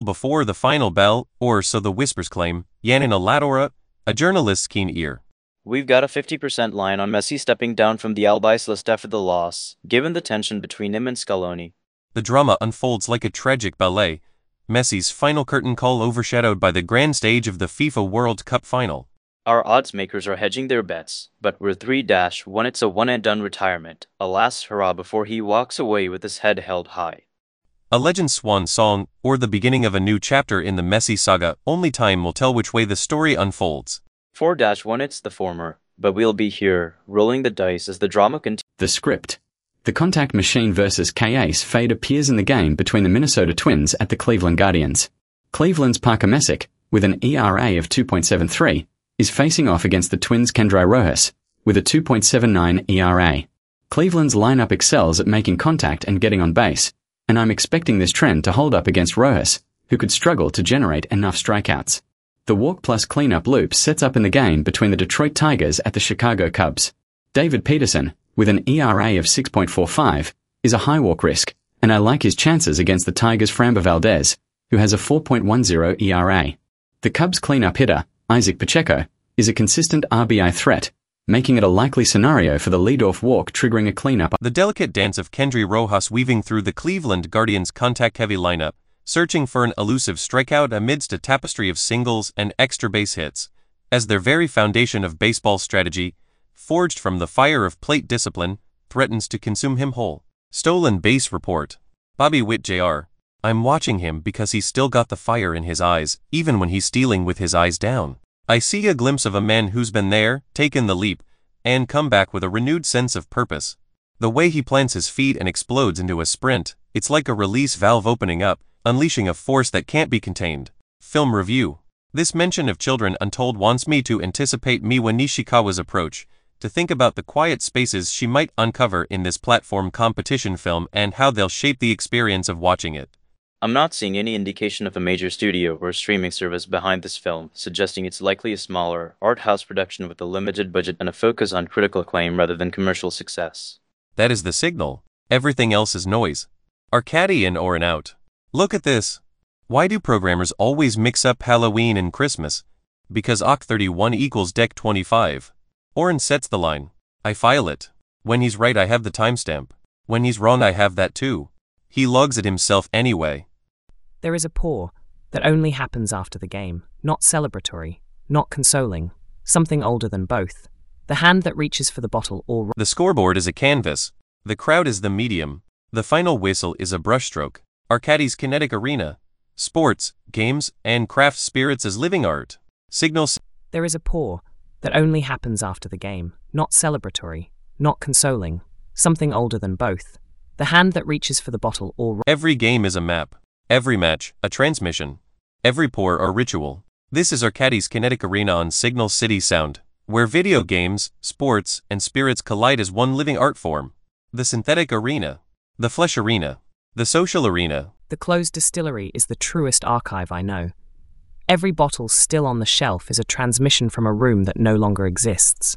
before the final bell, or so the whispers claim, Yanin Aladora, a journalist's keen ear. We've got a 50% line on Messi stepping down from the Albi's list after the loss, given the tension between him and Scaloni. The drama unfolds like a tragic ballet, Messi's final curtain call overshadowed by the grand stage of the FIFA World Cup final. Our odds makers are hedging their bets, but we're 3-1 it's a one-and-done retirement, a last hurrah before he walks away with his head held high. A legend's swan song, or the beginning of a new chapter in the Messi saga, only time will tell which way the story unfolds. 4-1 it's the former, but we'll be here, rolling the dice as the drama continues. The script. The contact machine versus K-Ace fade appears in the game between the Minnesota Twins at the Cleveland Guardians. Cleveland's Parker Messick, with an ERA of 2.73, is facing off against the Twins' Kendry Rojas, with a 2.79 ERA. Cleveland's lineup excels at making contact and getting on base, and I'm expecting this trend to hold up against Rojas, who could struggle to generate enough strikeouts. The walk plus cleanup loop sets up in the game between the Detroit Tigers at the Chicago Cubs. David Peterson, with an ERA of 6.45, is a high walk risk, and I like his chances against the Tigers' Framber Valdez, who has a 4.10 ERA. The Cubs' cleanup hitter, Isaac Pacheco, is a consistent RBI threat, making it a likely scenario for the leadoff walk triggering a cleanup. The delicate dance of Kendry Rojas weaving through the Cleveland Guardians' contact-heavy lineup, searching for an elusive strikeout amidst a tapestry of singles and extra base hits, as their very foundation of baseball strategy, forged from the fire of plate discipline, threatens to consume him whole. Stolen base report. Bobby Witt Jr. I'm watching him because he's still got the fire in his eyes, even when he's stealing with his eyes down. I see a glimpse of a man who's been there, taken the leap, and come back with a renewed sense of purpose. The way he plants his feet and explodes into a sprint, it's like a release valve opening up, unleashing a force that can't be contained. Film review. This mention of Children Untold wants me to anticipate Miwa Nishikawa's approach, to think about the quiet spaces she might uncover in this platform competition film and how they'll shape the experience of watching it. I'm not seeing any indication of a major studio or streaming service behind this film, suggesting it's likely a smaller, art house production with a limited budget and a focus on critical acclaim rather than commercial success. That is the signal. Everything else is noise. Arcady in or an out. Look at this. Why do programmers always mix up Halloween and Christmas? Because OC 31 equals Deck 25. Oren sets the line. I file it. When he's right I have the timestamp. When he's wrong I have that too. He logs it himself anyway. There is a pour that only happens after the game, not celebratory, not consoling, something older than both. The hand that reaches for the bottle or... The scoreboard is a canvas. The crowd is the medium. The final whistle is a brushstroke. Arcady's kinetic arena. Sports, games, and craft spirits as living art. Signals. There is a pour that only happens after the game, not celebratory, not consoling, something older than both. The hand that reaches for the bottle or... Every game is a map. Every match, a transmission. Every pour, a ritual. This is Arcady's kinetic arena on Signal City Sound, where video games, sports, and spirits collide as one living art form. The synthetic arena. The flesh arena. The social arena. The closed distillery is the truest archive I know. Every bottle still on the shelf is a transmission from a room that no longer exists.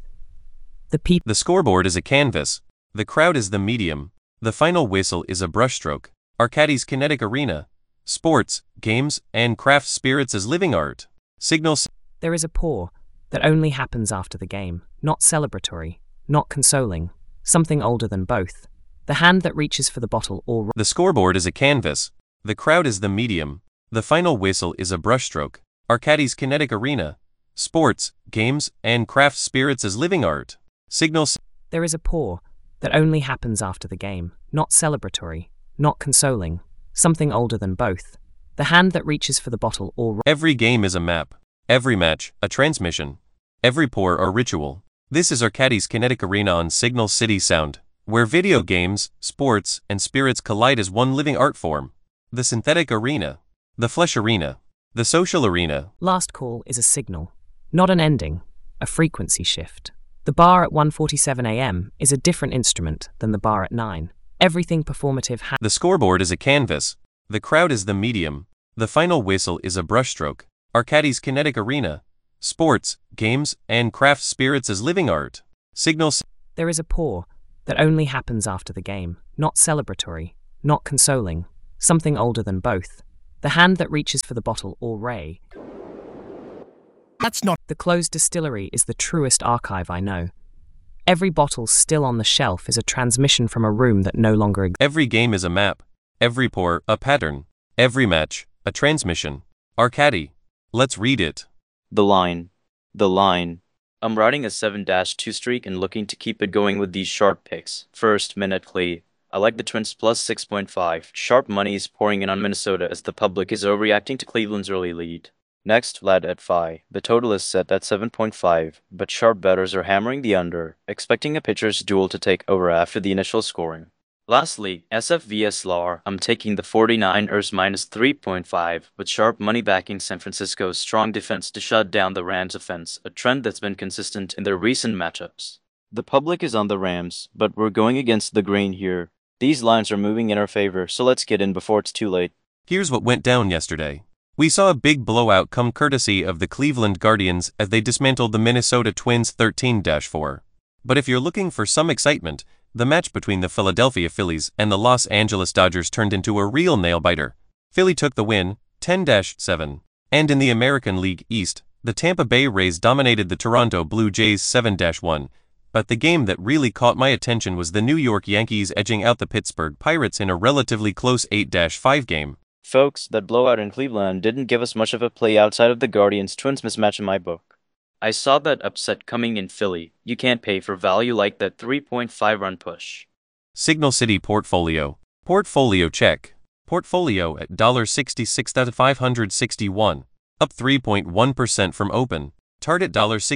The scoreboard is a canvas. The crowd is the medium. The final whistle is a brushstroke. Arcady's kinetic arena. Sports, games, and craft spirits as living art. Signals. There is a pour that only happens after the game, not celebratory, not consoling, something older than both. The hand that reaches for the bottle or... The scoreboard is a canvas. The crowd is the medium. The final whistle is a brushstroke. Arcady's kinetic arena. Sports, games, and craft spirits as living art. Signals. There is a pour that only happens after the game, not celebratory, not consoling, something older than both. The hand that reaches for the bottle or... Every game is a map. Every match, a transmission. Every pour, a ritual. This is Arcady's kinetic arena on Signal City Sound, where video games, sports, and spirits collide as one living art form. The synthetic arena. The flesh arena. The social arena. Last call is a signal, not an ending, a frequency shift. The bar at 1:47 a.m. is a different instrument than the bar at 9. Everything performative The scoreboard is a canvas. The crowd is the medium. The final whistle is a brushstroke. Arcady's kinetic arena. Sports, games, and craft spirits as living art. Signals. There is a pour that only happens after the game, not celebratory, not consoling, something older than both. The hand that reaches for the bottle or ray. That's not. The closed distillery is the truest archive I know. Every bottle still on the shelf is a transmission from a room that no longer exists. Every game is a map. Every pour, a pattern. Every match, a transmission. Arcady. Let's read it. The line. The line. I'm riding a 7-2 streak and looking to keep it going with these sharp picks. First, Minute Clee. I like the Twins plus 6.5. Sharp money is pouring in on Minnesota as the public is overreacting to Cleveland's early lead. Next, Vlad at Phi. The total is set at 7.5, but sharp bettors are hammering the under, expecting a pitcher's duel to take over after the initial scoring. Lastly, SF vs LAR. I'm taking the 49ers minus 3.5, with sharp money backing San Francisco's strong defense to shut down the Rams' offense, a trend that's been consistent in their recent matchups. The public is on the Rams, but we're going against the grain here. These lines are moving in our favor, so let's get in before it's too late. Here's what went down yesterday. We saw a big blowout come courtesy of the Cleveland Guardians as they dismantled the Minnesota Twins 13-4. But if you're looking for some excitement, the match between the Philadelphia Phillies and the Los Angeles Dodgers turned into a real nail-biter. Philly took the win, 10-7. And in the American League East, the Tampa Bay Rays dominated the Toronto Blue Jays 7-1. But the game that really caught my attention was the New York Yankees edging out the Pittsburgh Pirates in a relatively close 8-5 game. Folks, that blowout in Cleveland didn't give us much of a play outside of the Guardians-Twins mismatch in my book. I saw that upset coming in Philly. You can't pay for value like that 3.5 run push. Signal City Portfolio. Portfolio check. Portfolio at $66 out of $561. Up 3.1% from open. Target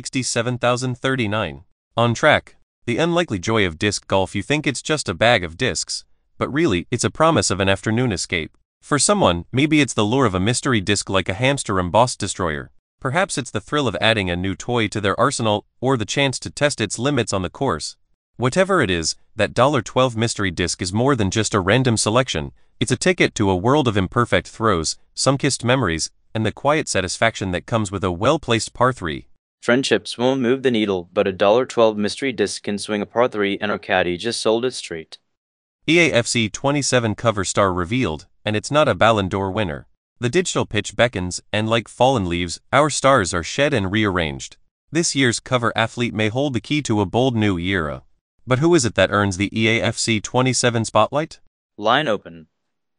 $67,039. On track. The unlikely joy of disc golf. You think it's just a bag of discs, but really, it's a promise of an afternoon escape. For someone, maybe it's the lure of a mystery disc like a hamster embossed destroyer. Perhaps it's the thrill of adding a new toy to their arsenal, or the chance to test its limits on the course. Whatever it is, that $12 mystery disc is more than just a random selection. It's a ticket to a world of imperfect throws, sun-kissed memories, and the quiet satisfaction that comes with a well-placed par 3. Friendships won't move the needle, but a $12 mystery disc can swing a par 3, and Arcady just sold it straight. EAFC 27 cover star revealed, and it's not a Ballon d'Or winner. The digital pitch beckons, and like fallen leaves, our stars are shed and rearranged. This year's cover athlete may hold the key to a bold new era. But who is it that earns the EAFC 27 spotlight? Line open.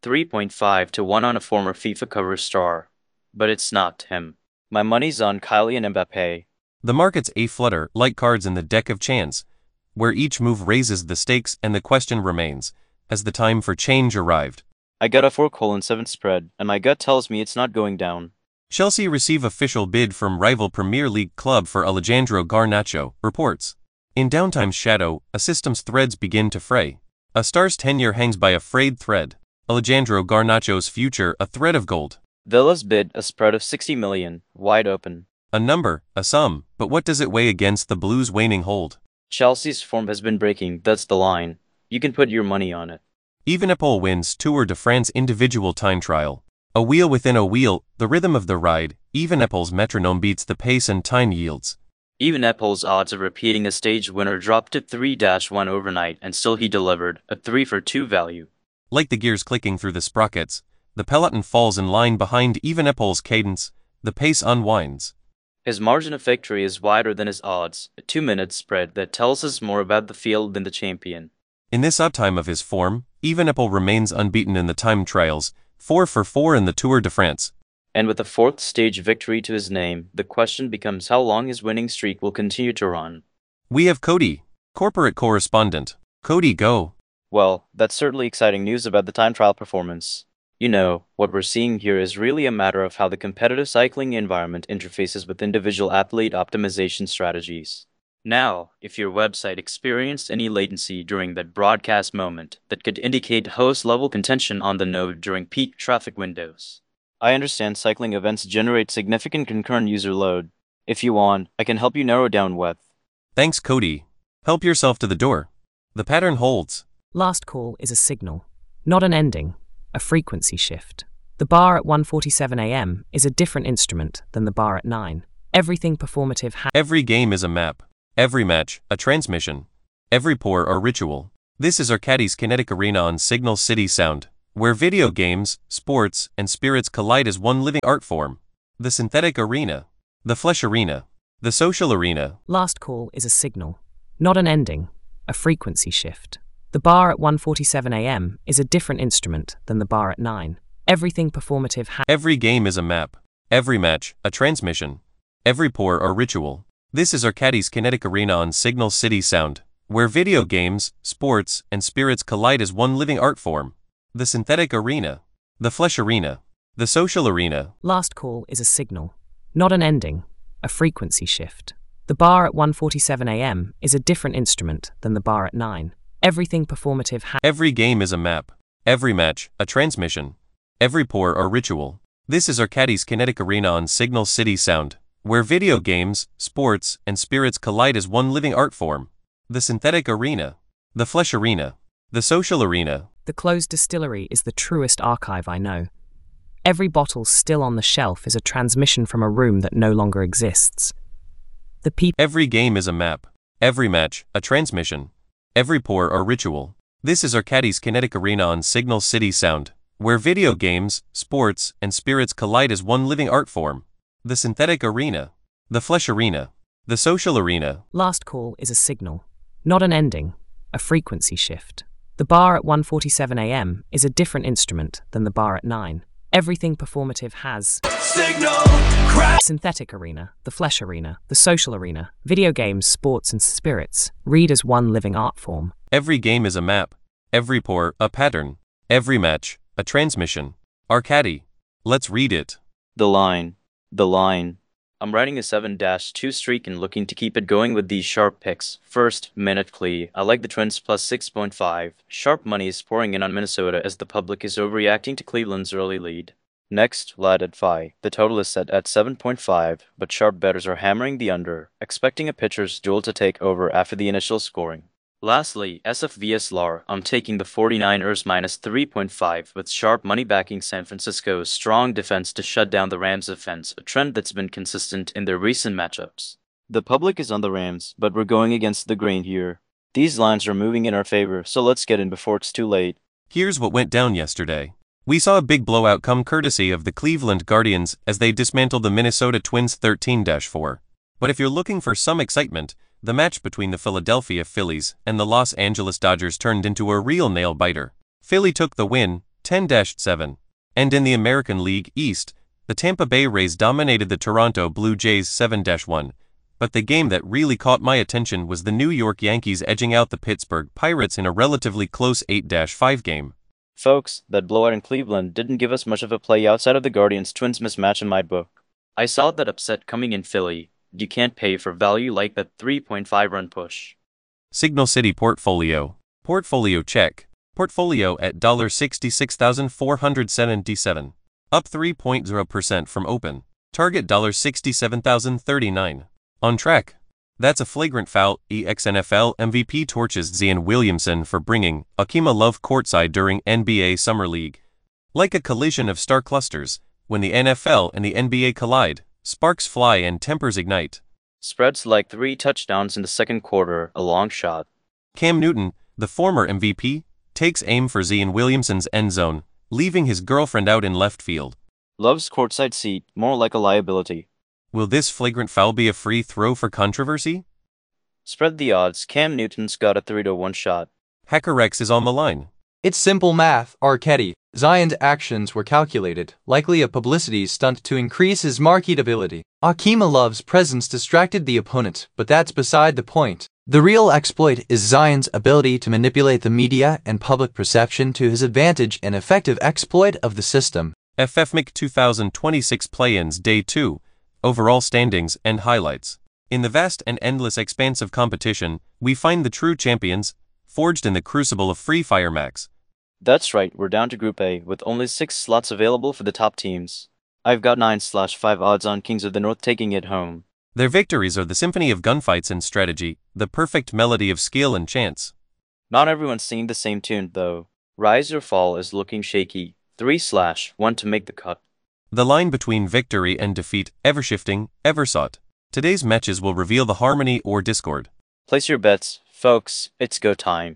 3.5 to 1 on a former FIFA cover star. But it's not him. My money's on Kylian Mbappé. The market's a flutter, like cards in the deck of chance, where each move raises the stakes and the question remains, has the time for change arrived? I got a 4:7 spread, and my gut tells me it's not going down. Chelsea receive official bid from rival Premier League club for Alejandro Garnacho, reports. In downtime's shadow, a system's threads begin to fray. A star's tenure hangs by a frayed thread. Alejandro Garnacho's future, a thread of gold. Villa's bid, a spread of 60 million, wide open. A number, a sum, but what does it weigh against the Blues' waning hold? Chelsea's form has been breaking, that's the line. You can put your money on it. Evenepoel wins Tour de France individual time trial. A wheel within a wheel, the rhythm of the ride, Evenepoel's metronome beats the pace and time yields. Evenepoel's odds of repeating a stage winner dropped to 3-1 overnight, and still he delivered, a 3-for-2 value. Like the gears clicking through the sprockets, the peloton falls in line behind Evenepoel's cadence, the pace unwinds. His margin of victory is wider than his odds, a 2-minute spread that tells us more about the field than the champion. In this uptime of his form, Evenepoel remains unbeaten in the time trials, 4-for-4 in the Tour de France. And with a 4th stage victory to his name, the question becomes how long his winning streak will continue to run. We have Cody, corporate correspondent. Cody, go. Well, that's certainly exciting news about the time trial performance. You know, what we're seeing here is really a matter of how the competitive cycling environment interfaces with individual athlete optimization strategies. Now, if your website experienced any latency during that broadcast moment that could indicate host-level contention on the node during peak traffic windows. I understand cycling events generate significant concurrent user load. If you want, I can help you narrow down what. Thanks, Cody. Help yourself to the door. The pattern holds. Last call is a signal, not an ending, a frequency shift. The bar at 1:47 a.m. is a different instrument than the bar at 9. Everything performative Every game is a map. Every match, a transmission. Every pour, a ritual. This is Arcady's Kinetic Arena on Signal City Sound. where video games, sports, and spirits collide as one living art form. The synthetic arena, the flesh arena, the social arena. Last call is a signal, not an ending, a frequency shift. The bar at 1:47 a.m. is a different instrument than the bar at 9. Everything performative Every game is a map, every match, a transmission, every pour or ritual. This is Arcadis Kinetic Arena on Signal City Sound, where video games, sports, and spirits collide as one living art form. The synthetic arena, the flesh arena, the social arena. Last call is a signal, not an ending, a frequency shift. The bar at 1:47 a.m. is a different instrument than the bar at 9. Everything performative Every game is a map, every match, a transmission, every pour or ritual. This is Arcadis Kinetic Arena on Signal City Sound, where video games, sports, and spirits collide as one living art form. The synthetic arena, the flesh arena, the social arena. The closed distillery is the truest archive I know. Every bottle still on the shelf is a transmission from a room that no longer exists. The people. Every game is a map, every match, a transmission, every pour or ritual. This is Arcadis Kinetic Arena on Signal City Sound, where video games, sports, and spirits collide as one living art form. The synthetic arena, the flesh arena, the social arena. Last call is a signal, not an ending, a frequency shift. The bar at 1:47 a.m. is a different instrument than the bar at 9. Everything performative has Signal crash. Synthetic arena, the flesh arena, the social arena, video games, sports, and spirits read as one living art form. Every game is a map, every pour, a pattern, every match, a transmission. Arcadi. Let's read it. The line. I'm riding a 7-2 streak and looking to keep it going with these sharp picks. First, Minute Clee. I like the Twins plus 6.5. Sharp money is pouring in on Minnesota as the public is overreacting to Cleveland's early lead. Next, Lad at Phi. The total is set at 7.5, but sharp bettors are hammering the under, expecting a pitcher's duel to take over after the initial scoring. Lastly, SF vs LAR. I'm taking the 49ers minus 3.5 with sharp money backing San Francisco's strong defense to shut down the Rams' offense, a trend that's been consistent in their recent matchups. The public is on the Rams, but we're going against the grain here. These lines are moving in our favor, so let's get in before it's too late. Here's what went down yesterday. We saw a big blowout come courtesy of the Cleveland Guardians as they dismantled the Minnesota Twins 13-4. But if you're looking for some excitement, the match between the Philadelphia Phillies and the Los Angeles Dodgers turned into a real nail-biter. Philly took the win, 10-7. And in the American League East, the Tampa Bay Rays dominated the Toronto Blue Jays 7-1. But the game that really caught my attention was the New York Yankees edging out the Pittsburgh Pirates in a relatively close 8-5 game. Folks, that blowout in Cleveland didn't give us much of a play outside of the Guardians-Twins mismatch in my book. I saw that upset coming in Philly. You can't pay for value like that 3.5 run push. Signal City Portfolio. Portfolio check. Portfolio at $66,477. Up 3.0% from open. Target $67,039. On track. That's a flagrant foul. EXNFL MVP torches Zion Williamson for bringing Akeem Love courtside during NBA Summer League. Like a collision of star clusters, when the NFL and the NBA collide, sparks fly and tempers ignite. Spreads like 3 touchdowns in the second quarter, a long shot. Cam Newton, the former MVP, takes aim for Zion Williamson's end zone, leaving his girlfriend out in left field. Love's courtside seat, more like a liability. Will this flagrant foul be a free throw for controversy? Spread the odds, Cam Newton's got a 3-1 shot. HackerX is on the line. It's simple math, Arcadi. Zion's actions were calculated, likely a publicity stunt to increase his marketability. Akeem Love's presence distracted the opponent, but that's beside the point. The real exploit is Zion's ability to manipulate the media and public perception to his advantage, an effective exploit of the system. FFMIC 2026 Play-ins Day 2, Overall Standings and Highlights. In the vast and endless expanse of competition, we find the true champions, forged in the crucible of Free Fire Max. That's right, we're down to Group A, with only 6 slots available for the top teams. I've got 9/5 odds on Kings of the North taking it home. Their victories are the symphony of gunfights and strategy, the perfect melody of skill and chance. Not everyone's singing the same tune, though. Rise or Fall is looking shaky. 3/1 to make the cut. The line between victory and defeat, ever shifting, ever sought. Today's matches will reveal the harmony or discord. Place your bets, folks, it's go time.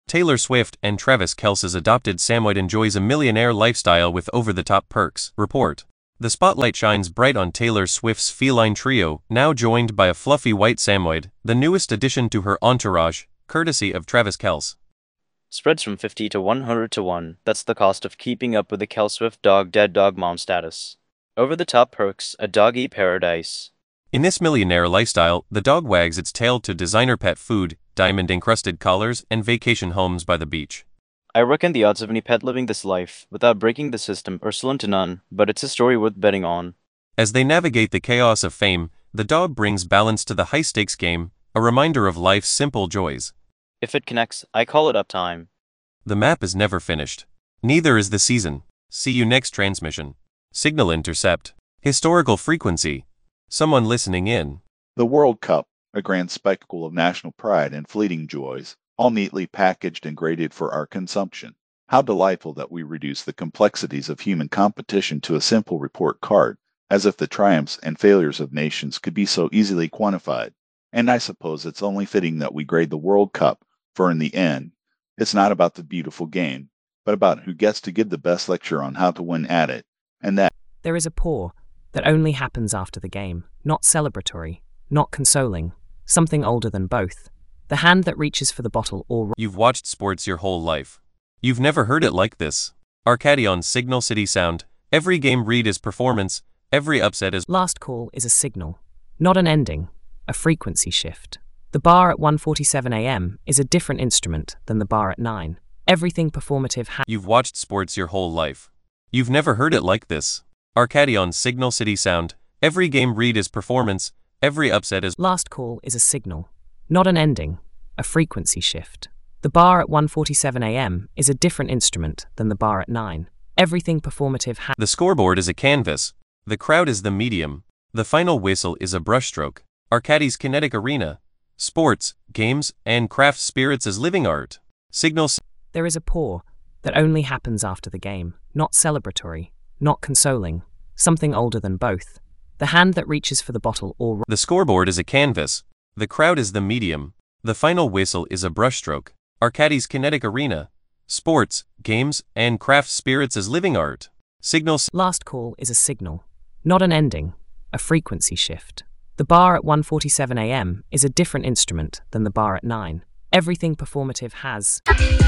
Taylor Swift and Travis Kelce's adopted Samoyed enjoys a millionaire lifestyle with over-the-top perks. Report. The spotlight shines bright on Taylor Swift's feline trio, now joined by a fluffy white Samoyed, the newest addition to her entourage, courtesy of Travis Kelce. Spreads from 50 to 100 to 1. That's the cost of keeping up with the Kel Swift dog dead dog mom status. Over-the-top perks, a doggy paradise. In this millionaire lifestyle, the dog wags its tail to designer pet food, diamond-encrusted collars, and vacation homes by the beach. I reckon the odds of any pet living this life without breaking the system are slim to none, but it's a story worth betting on. As they navigate the chaos of fame, the dog brings balance to the high-stakes game, a reminder of life's simple joys. If it connects, I call it uptime. The map is never finished. Neither is the season. See you next transmission. Signal intercept. Historical frequency. Someone listening in. The World Cup, a grand spectacle of national pride and fleeting joys, all neatly packaged and graded for our consumption. How delightful that we reduce the complexities of human competition to a simple report card, as if the triumphs and failures of nations could be so easily quantified. And I suppose it's only fitting that we grade the World Cup, for in the end, it's not about the beautiful game, but about who gets to give the best lecture on how to win at it, and that There is a pour that only happens after the game, not celebratory, not consoling, something older than both. The hand that reaches for the bottle or... You've watched sports your whole life. You've never heard it like this. Arcady on Signal City Sound. Every game read is performance, every upset is... Last call is a signal, not an ending, a frequency shift. The bar at 1:47 a.m. is a different instrument than the bar at 9. Everything performative You've watched sports your whole life. You've never heard it like this. Arcady on Signal City Sound. Every game read is performance, every upset is... Last call is a signal, not an ending, a frequency shift. The bar at 1:47 a.m. is a different instrument than the bar at 9. Everything performative The scoreboard is a canvas. The crowd is the medium. The final whistle is a brushstroke. Arcady's kinetic arena. Sports, games, and craft spirits as living art. Signals. There is a pour that only happens after the game, not celebratory, not consoling, something older than both. The hand that reaches for the bottle or... The scoreboard is a canvas. The crowd is the medium. The final whistle is a brushstroke. Arcady's kinetic arena. Sports, games, and craft spirits as living art. Signals. Last call is a signal, not an ending, a frequency shift. The bar at 1:47 a.m. is a different instrument than the bar at 9. Everything performative has...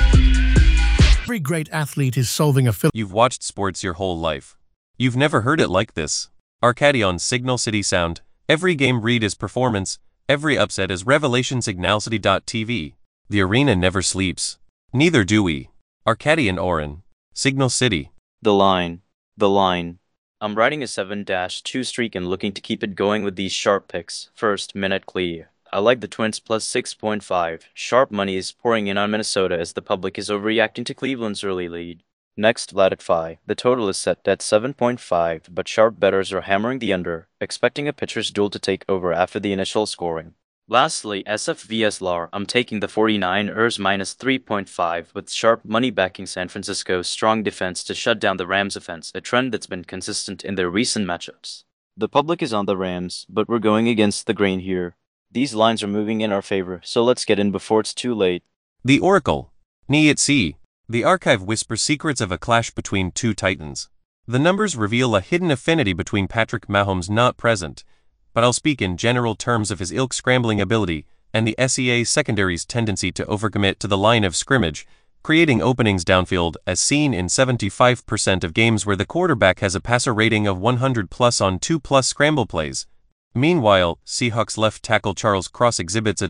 Every great athlete is solving a You've watched sports your whole life. You've never heard it like this. Arcady on Signal City Sound. Every game read is performance, every upset is revelation. Signalcity.tv. The arena never sleeps. Neither do we. Arcady and Oren. Signal City. The line. The line. I'm riding a 7-2 streak and looking to keep it going with these sharp picks. First, Minute Clee. I like the Twins plus 6.5. Sharp money is pouring in on Minnesota as the public is overreacting to Cleveland's early lead. Next, Vladify. The total is set at 7.5, but sharp bettors are hammering the under, expecting a pitcher's duel to take over after the initial scoring. Lastly, SF vs LAR. I'm taking the 49ers minus 3.5 with sharp money backing San Francisco's strong defense to shut down the Rams' offense, a trend that's been consistent in their recent matchups. The public is on the Rams, but we're going against the grain here. These lines are moving in our favor, so let's get in before it's too late. The Oracle. Ni-It-Si. The archive whispers secrets of a clash between two titans. The numbers reveal a hidden affinity between Patrick Mahomes not present, but I'll speak in general terms of his ilk scrambling ability and the SEA secondary's tendency to overcommit to the line of scrimmage, creating openings downfield as seen in 75% of games where the quarterback has a passer rating of 100+ on 2+ scramble plays. Meanwhile, Seahawks left tackle Charles Cross exhibits a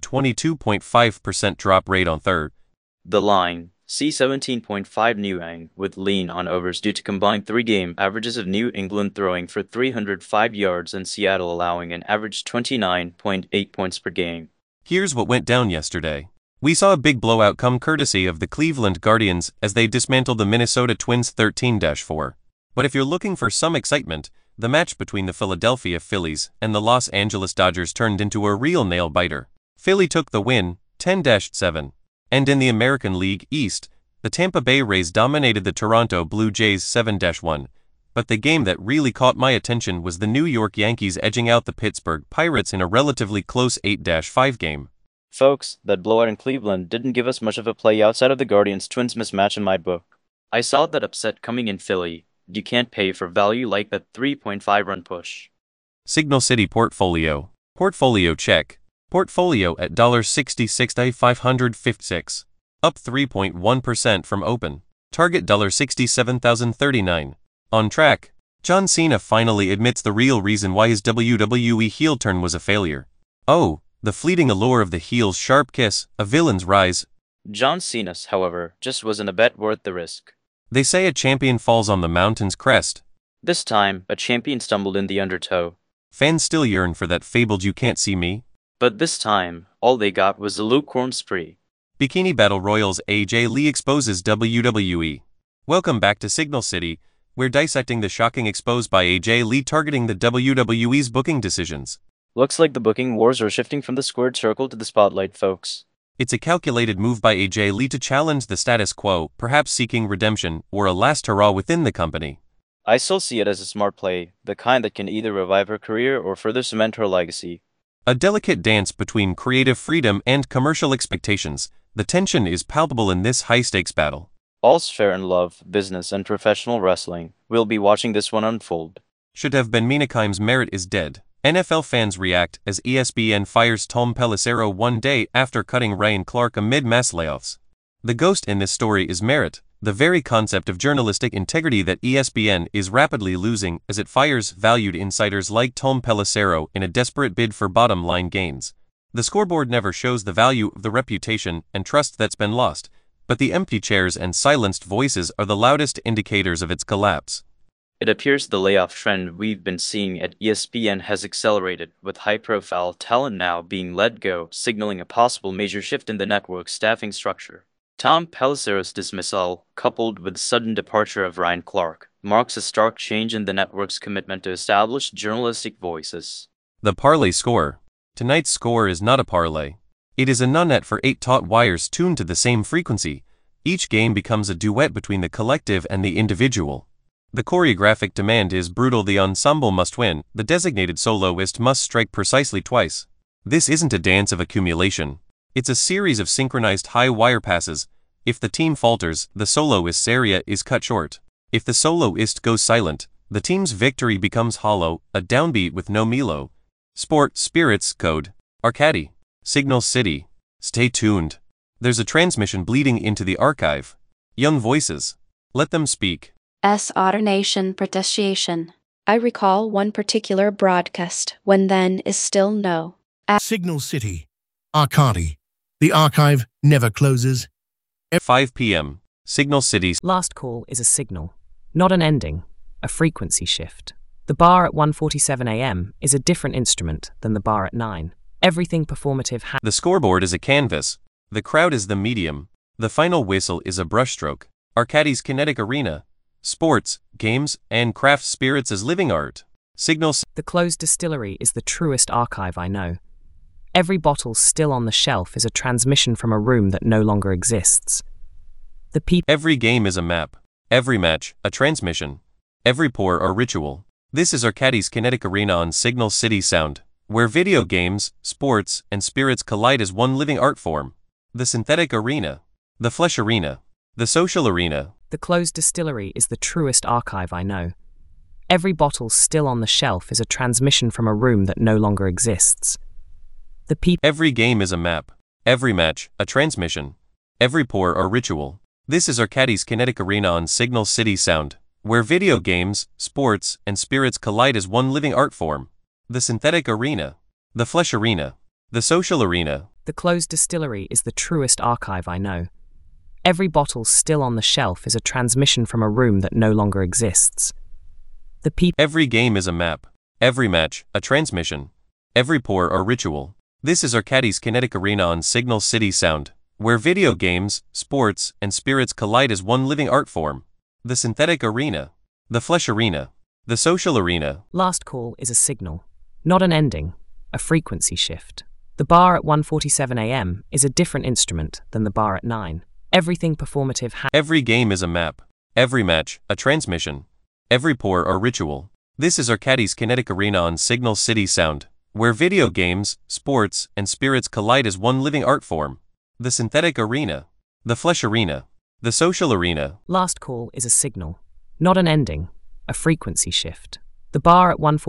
22.5% drop rate on third. The line. See 17.5 New Eng with lean on overs due to combined 3-game averages of New England throwing for 305 yards and Seattle allowing an average 29.8 points per game. Here's what went down yesterday. We saw a big blowout come courtesy of the Cleveland Guardians as they dismantled the Minnesota Twins 13-4. But if you're looking for some excitement, the match between the Philadelphia Phillies and the Los Angeles Dodgers turned into a real nail-biter. Philly took the win, 10-7. And in the American League East, the Tampa Bay Rays dominated the Toronto Blue Jays 7-1. But the game that really caught my attention was the New York Yankees edging out the Pittsburgh Pirates in a relatively close 8-5 game. Folks, that blowout in Cleveland didn't give us much of a play outside of the Guardians-Twins mismatch in my book. I saw that upset coming in Philly. You can't pay for value like that 3.5 run push. Signal City Portfolio. Portfolio check. Portfolio at $66,556. Up 3.1% from open. Target $67,039. On track. John Cena finally admits the real reason why his WWE heel turn was a failure. Oh, the fleeting allure of the heel's sharp kiss, a villain's rise. John Cena's, however, just wasn't a bet worth the risk. They say a champion falls on the mountain's crest. This time, a champion stumbled in the undertow. Fans still yearn for that fabled "you can't see me." But this time, all they got was a lukewarm spree. Bikini Battle Royals AJ Lee exposes WWE. Welcome back to Signal City. We're dissecting the shocking expose by AJ Lee targeting the WWE's booking decisions. Looks like the booking wars are shifting from the squared circle to the spotlight, folks. It's a calculated move by AJ Lee to challenge the status quo, perhaps seeking redemption or a last hurrah within the company. I still see it as a smart play, the kind that can either revive her career or further cement her legacy. A delicate dance between creative freedom and commercial expectations. The tension is palpable in this high-stakes battle. All's fair in love, business, and professional wrestling. We'll be watching this one unfold. Should have been Menakeim's merit is dead. NFL fans react as ESPN fires Tom Pelissero one day after cutting Ryan Clark amid mass layoffs. The ghost in this story is merit, the very concept of journalistic integrity that ESPN is rapidly losing as it fires valued insiders like Tom Pelissero in a desperate bid for bottom-line gains. The scoreboard never shows the value of the reputation and trust that's been lost, but the empty chairs and silenced voices are the loudest indicators of its collapse. It appears the layoff trend we've been seeing at ESPN has accelerated, with high-profile talent now being let go, signaling a possible major shift in the network's staffing structure. Tom Pelissero's dismissal, coupled with the sudden departure of Ryan Clark, marks a stark change in the network's commitment to establish journalistic voices. The parlay score. Tonight's score is not a parlay. It is a nunnet for 8 taut wires tuned to the same frequency. Each game becomes a duet between the collective and the individual. The choreographic demand is brutal. The ensemble must win, the designated soloist must strike precisely twice. This isn't a dance of accumulation. It's a series of synchronized high wire passes. If the team falters, the soloist's area is cut short. If the soloist goes silent, the team's victory becomes hollow, a downbeat with no Milo. Sport, Spirits, Code, Arcady, Signal City. Stay tuned. There's a transmission bleeding into the archive. Young voices. Let them speak. Alternation Protestation. I recall one particular broadcast when then is still no. Signal City. Arcady. The archive never closes. 5 p.m. Signal City. Last call is a signal, not an ending, a frequency shift. The bar at 1:47 a.m. is a different instrument than the bar at 9. Everything performative The scoreboard is a canvas. The crowd is the medium. The final whistle is a brushstroke. Arcady's kinetic arena. Sports, games, and craft spirits as living art. Signals. The closed distillery is the truest archive I know. Every bottle still on the shelf is a transmission from a room that no longer exists. Every game is a map. Every match, a transmission. Every pour, a ritual. This is Arcady's kinetic arena on Signal City Sound, where video games, sports, and spirits collide as one living art form. The synthetic arena. The flesh arena. The social arena. The closed distillery is the truest archive I know. Every bottle still on the shelf is a transmission from a room that no longer exists. Every game is a map. Every match, a transmission. Every pour, a ritual. This is Arcady's kinetic arena on Signal City Sound, where video games, sports, and spirits collide as one living art form. The synthetic arena. The flesh arena. The social arena. The closed distillery is the truest archive I know. Every bottle still on the shelf is a transmission from a room that no longer exists. Every game is a map. Every match, a transmission. Every pour, a ritual. This is Arcady's kinetic arena on Signal City Sound, where video games, sports, and spirits collide as one living art form. The synthetic arena. The flesh arena. The social arena. Last call is a signal, not an ending, a frequency shift. The bar at 1:47 a.m. is a different instrument than the bar at 9. Everything performative Every game is a map. Every match, a transmission. Every pour, a ritual. This is Arcady's kinetic arena on Signal City Sound, where video games, sports, and spirits collide as one living art form. The synthetic arena, the flesh arena, the social arena. Last call is a signal, not an ending, a frequency shift. The bar at 140